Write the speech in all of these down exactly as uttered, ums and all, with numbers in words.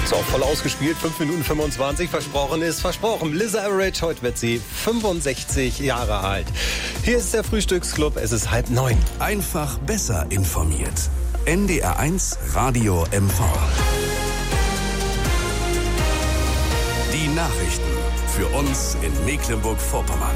So, voll ausgespielt, fünf Minuten fünfundzwanzig, versprochen ist versprochen. Liza Average, heute wird sie fünfundsechzig Jahre alt. Hier ist der Frühstücksclub, es ist halb neun. Einfach besser informiert. N D R eins Radio M V. Die Nachrichten für uns in Mecklenburg-Vorpommern.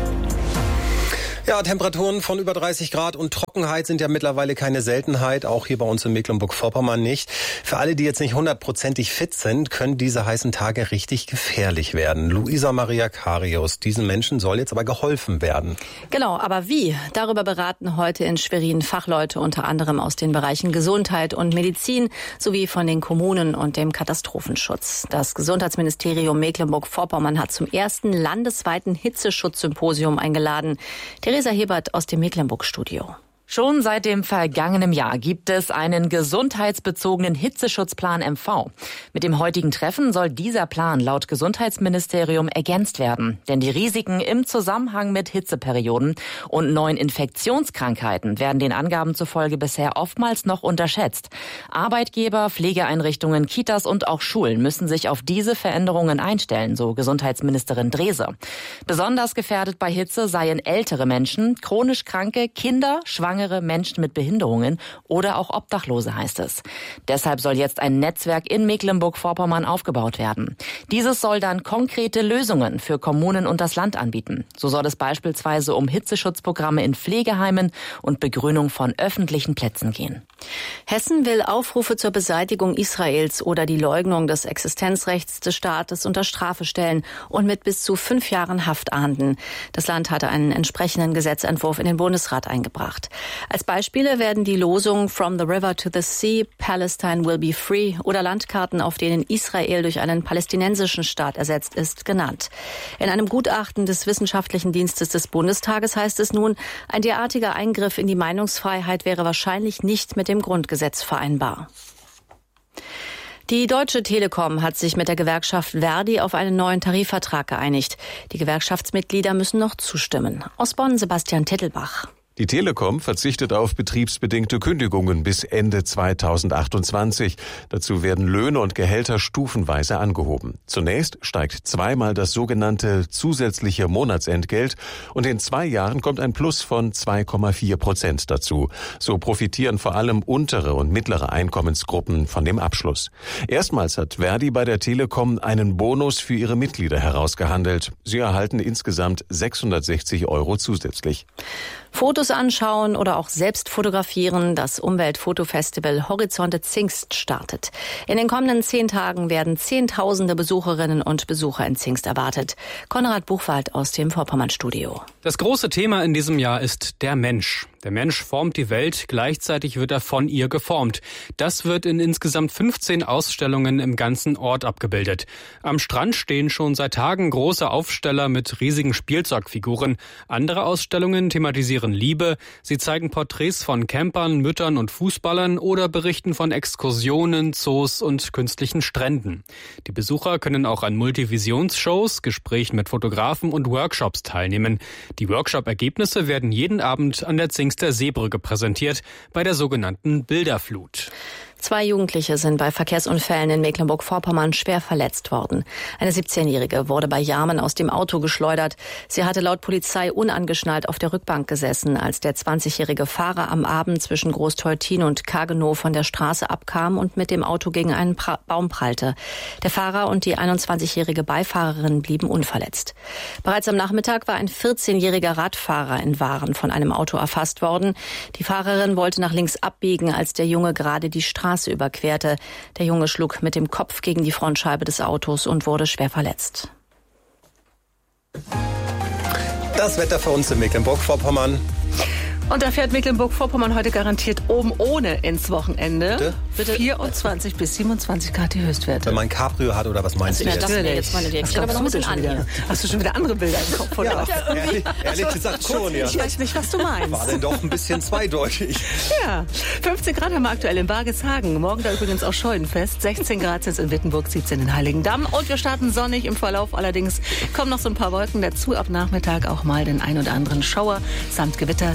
Ja, Temperaturen von über dreißig Grad und Trockenheit sind ja mittlerweile keine Seltenheit, auch hier bei uns in Mecklenburg-Vorpommern nicht. Für alle, die jetzt nicht hundertprozentig fit sind, können diese heißen Tage richtig gefährlich werden. Luisa Maria Karius, diesen Menschen soll jetzt aber geholfen werden. Genau, aber wie? Darüber beraten heute in Schwerin Fachleute, unter anderem aus den Bereichen Gesundheit und Medizin sowie von den Kommunen und dem Katastrophenschutz. Das Gesundheitsministerium Mecklenburg-Vorpommern hat zum ersten landesweiten Hitzeschutzsymposium eingeladen. Theresa Hebert aus dem Mecklenburg-Studio. Schon seit dem vergangenen Jahr gibt es einen gesundheitsbezogenen Hitzeschutzplan M V. Mit dem heutigen Treffen soll dieser Plan laut Gesundheitsministerium ergänzt werden. Denn die Risiken im Zusammenhang mit Hitzeperioden und neuen Infektionskrankheiten werden den Angaben zufolge bisher oftmals noch unterschätzt. Arbeitgeber, Pflegeeinrichtungen, Kitas und auch Schulen müssen sich auf diese Veränderungen einstellen, so Gesundheitsministerin Drese. Besonders gefährdet bei Hitze seien ältere Menschen, chronisch Kranke, Kinder, Schwangere, Menschen mit Behinderungen oder auch Obdachlose, heißt es. Deshalb soll jetzt ein Netzwerk in Mecklenburg-Vorpommern aufgebaut werden. Dieses soll dann konkrete Lösungen für Kommunen und das Land anbieten. So soll es beispielsweise um Hitzeschutzprogramme in Pflegeheimen und Begrünung von öffentlichen Plätzen gehen. Hessen will Aufrufe zur Beseitigung Israels oder die Leugnung des Existenzrechts des Staates unter Strafe stellen und mit bis zu fünf Jahren Haft ahnden. Das Land hatte einen entsprechenden Gesetzentwurf in den Bundesrat eingebracht. Als Beispiele werden die Losungen From the River to the Sea, Palestine will be free oder Landkarten, auf denen Israel durch einen palästinensischen Staat ersetzt ist, genannt. In einem Gutachten des Wissenschaftlichen Dienstes des Bundestages heißt es nun, ein derartiger Eingriff in die Meinungsfreiheit wäre wahrscheinlich nicht mit dem Grundgesetz vereinbar. Die Deutsche Telekom hat sich mit der Gewerkschaft Verdi auf einen neuen Tarifvertrag geeinigt. Die Gewerkschaftsmitglieder müssen noch zustimmen. Aus Bonn Sebastian Tittelbach. Die Telekom verzichtet auf betriebsbedingte Kündigungen bis Ende zweitausendachtundzwanzig. Dazu werden Löhne und Gehälter stufenweise angehoben. Zunächst steigt zweimal das sogenannte zusätzliche Monatsentgelt und in zwei Jahren kommt ein Plus von zwei Komma vier Prozent dazu. So profitieren vor allem untere und mittlere Einkommensgruppen von dem Abschluss. Erstmals hat Verdi bei der Telekom einen Bonus für ihre Mitglieder herausgehandelt. Sie erhalten insgesamt sechshundertsechzig Euro zusätzlich. Fotos anschauen oder auch selbst fotografieren. Das Umweltfotofestival Horizonte Zingst startet. In den kommenden zehn Tagen werden Zehntausende Besucherinnen und Besucher in Zingst erwartet. Konrad Buchwald aus dem Vorpommern-Studio. Das große Thema in diesem Jahr ist der Mensch. Der Mensch formt die Welt, gleichzeitig wird er von ihr geformt. Das wird in insgesamt fünfzehn Ausstellungen im ganzen Ort abgebildet. Am Strand stehen schon seit Tagen große Aufsteller mit riesigen Spielzeugfiguren. Andere Ausstellungen thematisieren Liebe. Sie zeigen Porträts von Campern, Müttern und Fußballern oder berichten von Exkursionen, Zoos und künstlichen Stränden. Die Besucher können auch an Multivisionsshows, Gesprächen mit Fotografen und Workshops teilnehmen. Die Workshop-Ergebnisse werden jeden Abend an der Zingster Seebrücke präsentiert, bei der sogenannten Bilderflut. Zwei Jugendliche sind bei Verkehrsunfällen in Mecklenburg-Vorpommern schwer verletzt worden. Eine siebzehnjährige wurde bei Jarmen aus dem Auto geschleudert. Sie hatte laut Polizei unangeschnallt auf der Rückbank gesessen, als der zwanzigjährige Fahrer am Abend zwischen Großteutin und Kargenow von der Straße abkam und mit dem Auto gegen einen pra- Baum prallte. Der Fahrer und die einundzwanzigjährige Beifahrerin blieben unverletzt. Bereits am Nachmittag war ein vierzehnjähriger Radfahrer in Waren von einem Auto erfasst worden. Die Fahrerin wollte nach links abbiegen, als der Junge gerade die Straße überquerte. Der Junge schlug mit dem Kopf gegen die Frontscheibe des Autos und wurde schwer verletzt. Das Wetter für uns in Mecklenburg-Vorpommern. Und da fährt Mecklenburg-Vorpommern heute garantiert oben ohne ins Wochenende. Bitte? Bitte? vierundzwanzig bis siebenundzwanzig Grad die Höchstwerte. Wenn man ein Cabrio hat oder was meinst Also, du ja, jetzt? das mir jetzt meine Direktion aber noch ein bisschen an hier. Hast du schon wieder andere Bilder im Kopf? Oder? Ja, ehrlich, ehrlich gesagt schon, ja. Ich weiß nicht, was du meinst. War denn doch ein bisschen zweideutig. Ja, fünfzehn Grad haben wir aktuell in Bargeshagen. Morgen da übrigens auch Scheunenfest. sechzehn Grad sind es in Wittenburg, siebzehn in Heiligendamm. Und wir starten sonnig im Verlauf. Allerdings kommen noch so ein paar Wolken dazu. Ab Nachmittag auch mal den ein oder anderen Schauer samt Gewitter. Der Trend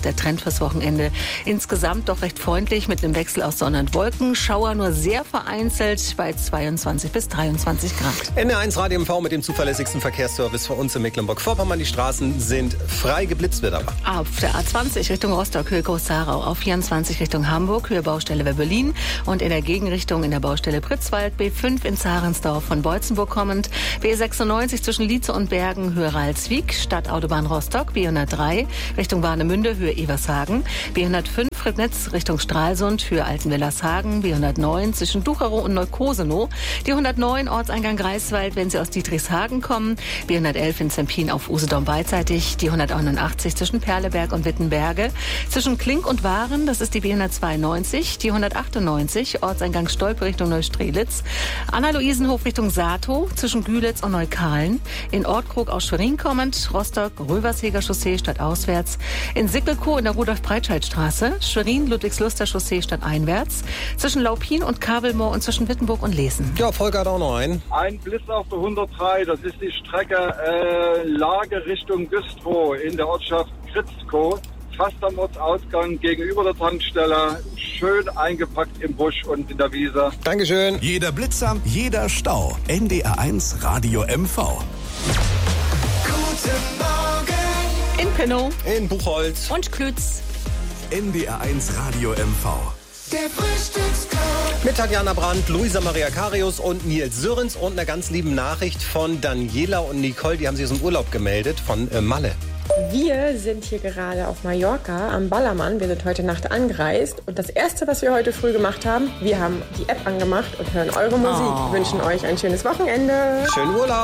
fürs Wochenende. Insgesamt doch recht freundlich mit einem Wechsel aus Sonne und Wolken. Schauer nur sehr vereinzelt bei zweiundzwanzig bis dreiundzwanzig Grad. N D R eins Radio M V mit dem zuverlässigsten Verkehrsservice für uns in Mecklenburg-Vorpommern. Die Straßen sind frei, geblitzt wird aber. Auf der A zwanzig Richtung Rostock, Höhe Groß-Sarau. Auf vierundzwanzig Richtung Hamburg, Höhe Baustelle bei Berlin. Und in der Gegenrichtung in der Baustelle Pritzwald, B fünf in Zarensdorf von Beutzenburg kommend. B sechsundneunzig zwischen Lietze und Bergen, Höhe Ralswiek. Stadtautobahn Rostock, B hundertdrei Richtung Warnemünde, Höhe Evershagen. B hundertfünf Ribnitz Richtung Stralsund, Höhe Altenwillershagen. B hundertneun zwischen Ducherow und Neukosenow. Die hundertneun Ortseingang Greifswald, wenn Sie aus Dietrichshagen kommen. B hundertelf in Zempin auf Usedom beidseitig. Die hunderteinundachtzig zwischen Perleberg und Wittenberge. Zwischen Klink und Waren, das ist die B hundertzweiundneunzig. Die hundertachtundneunzig Ortseingang Stolpe Richtung Neustrelitz. Anna-Luisenhof Richtung Satow zwischen Gülitz und Neukahlen. In Ortkrog aus Schwerin kommend. Rostock Röversheger Chaussee stadtauswärts. In Sickelkow in der Rudolf-Breitscheid-Straße. Schwerin Ludwigsluster Chaussee stadteinwärts. Zwischen Laupin und Kabelmoor und zwischen Wittenburg und Lesen. Ja, Volker hat auch noch einen. Ein Blitz auf der hundertdrei, das ist die Strecke äh, Lage Richtung Güstrow in der Ortschaft Kritzkow. Fast am Ortsausgang gegenüber der Tankstelle. Schön eingepackt im Busch und in der Wiese. Dankeschön. Jeder Blitzer, jeder Stau. N D R eins Radio M V. Guten Morgen. In Pinnow. In Buchholz. Und Klütz. N D R eins Radio M V. Der Frühstücksclub. Mit Tatjana Brandt, Luisa Maria Karius und Nils Sörens und einer ganz lieben Nachricht von Daniela und Nicole. Die haben sich aus dem Urlaub gemeldet von äh, Malle. Wir sind hier gerade auf Mallorca am Ballermann. Wir sind heute Nacht angereist. Und das Erste, was wir heute früh gemacht haben, wir haben die App angemacht und hören eure Musik. Oh. Wünschen euch ein schönes Wochenende. Schönen Urlaub.